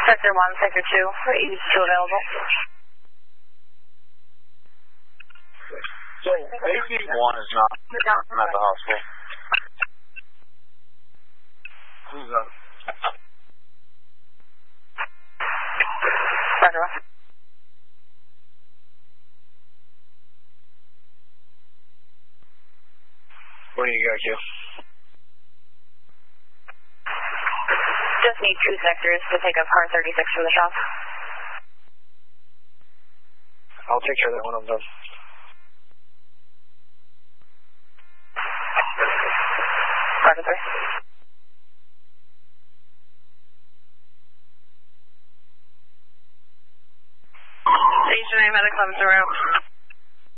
Sector 1, Sector 2, for ED2 available. So, AD1 is not at the hospital. Who's up? Roger. What do you got, Q? Just need 2 sectors to pick up car 36 from the shop. I'll take care of that one of them. Roger 3. Station 9 medic comes around.